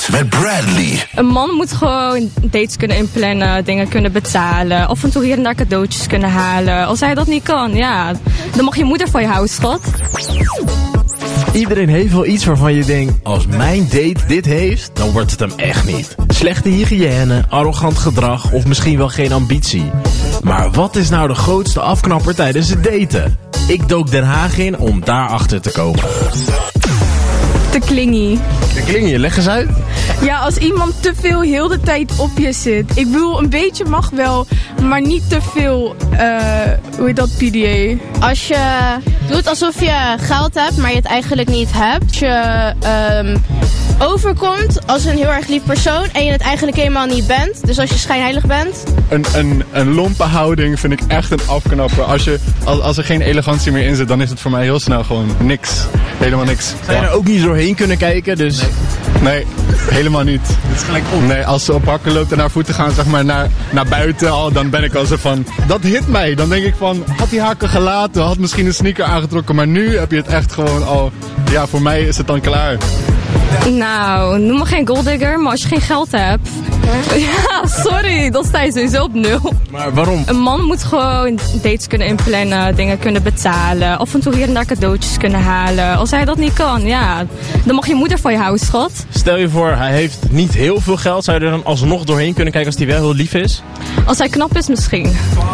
met Bradley. Een man moet gewoon dates kunnen inplannen, dingen kunnen betalen. Af en toe hier en daar cadeautjes kunnen halen. Als hij dat niet kan, ja, dan mag je moeder van je houden, schat. Iedereen heeft wel iets waarvan je denkt, als mijn date dit heeft, dan wordt het hem echt niet. Slechte hygiëne, arrogant gedrag of misschien wel geen ambitie. Maar wat is nou de grootste afknapper tijdens het daten? Ik dook Den Haag in om daarachter te komen. Te klingie. De klingie, leg eens uit. Ja, als iemand te veel heel de tijd op je zit. Ik bedoel, een beetje mag wel, maar niet te veel, hoe heet dat, PDA? Als je doet alsof je geld hebt, maar je het eigenlijk niet hebt. Als je overkomt als een heel erg lief persoon en je het eigenlijk helemaal niet bent. Dus als je schijnheilig bent. Een lompe houding vind ik echt een afknapper. Als er geen elegantie meer in zit, dan is het voor mij heel snel gewoon niks. Helemaal niks. Zou je er ook niet doorheen kunnen kijken? Dus... Nee, helemaal niet. Het is gelijk op. Nee, als ze op hakken loopt en naar voeten gaan, zeg maar, naar buiten al, dan ben ik al zo van, dat hit mij. Dan denk ik van, had die hakken gelaten, had misschien een sneaker aangetrokken, maar nu heb je het echt gewoon al, ja, voor mij is het dan klaar. Nou, noem me geen golddigger, maar als je geen geld hebt... Ja, sorry, dan sta je sowieso op 0. Maar waarom? Een man moet gewoon dates kunnen inplannen, dingen kunnen betalen. Af en toe hier en daar cadeautjes kunnen halen. Als hij dat niet kan, ja, dan mag je moeder van je houden, schat. Stel je voor, hij heeft niet heel veel geld. Zou je er dan alsnog doorheen kunnen kijken als hij wel heel lief is? Als hij knap is, misschien.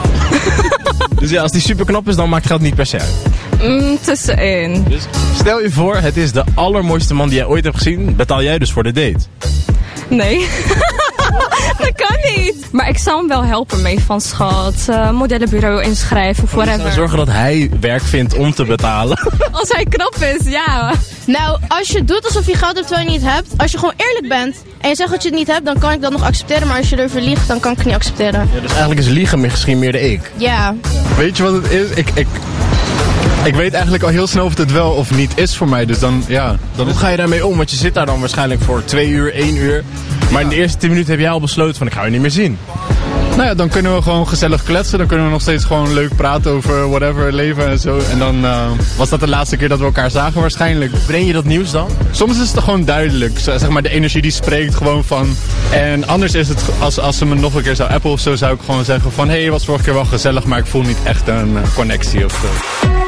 Dus ja, als hij super knap is, dan maakt geld niet per se uit. Tussenin. Dus stel je voor, het is de allermooiste man die jij ooit hebt gezien. Betaal jij dus voor de date? Nee. Dat kan niet. Maar ik zou hem wel helpen mee van schat. Modellenbureau inschrijven of whatever. Dus zorgen dat hij werk vindt om te betalen. Als hij knap is, ja. Nou, als je doet alsof je geld hebt terwijl je het niet hebt. Als je gewoon eerlijk bent en je zegt dat je het niet hebt, dan kan ik dat nog accepteren. Maar als je erover liegt, dan kan ik het niet accepteren. Ja, dus eigenlijk is liegen misschien meer de ik. Ja. Weet je wat het is? Ik weet eigenlijk al heel snel of het wel of niet is voor mij. Dus dan, ja. Hoe ga je daarmee om? Want je zit daar dan waarschijnlijk voor 2 uur, 1 uur. Maar in de eerste 10 minuten heb jij al besloten van ik ga je niet meer zien. Nou ja, dan kunnen we gewoon gezellig kletsen. Dan kunnen we nog steeds gewoon leuk praten over whatever, leven en zo. En dan was dat de laatste keer dat we elkaar zagen waarschijnlijk. Breng je dat nieuws dan? Soms is het gewoon duidelijk. Zeg maar, de energie die spreekt gewoon van... En anders is het, als ze me nog een keer zou appen of zo, zou ik gewoon zeggen van... Hé, was vorige keer wel gezellig, maar ik voel niet echt een connectie of zo.